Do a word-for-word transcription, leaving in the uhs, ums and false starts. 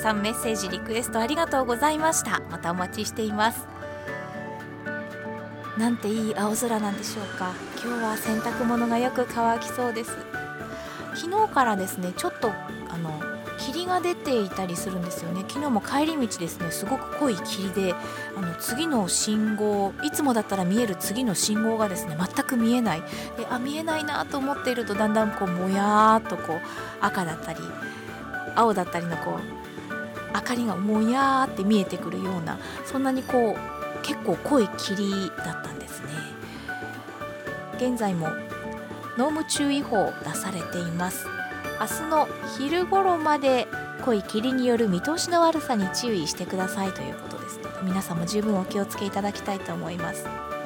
さんメッセージリクエストありがとうございました。またお待ちしています。なんていい青空なんでしょうか。今日は洗濯物がよく乾きそうです。昨日からですねちょっとあの霧が出ていたりするんですよね。昨日も帰り道ですねすごく濃い霧で、あの次の信号、いつもだったら見える次の信号がですね全く見えないで、あ見えないなと思っているとだんだんこうもやーっとこう赤だったり青だったりのこう明かりがもやーって見えてくるような、そんなにこう結構濃い霧だったんですね。現在も濃霧注意報出されています。明日の昼頃まで濃い霧による見通しの悪さに注意してくださいということですので、皆さんも十分お気をつけいただきたいと思います。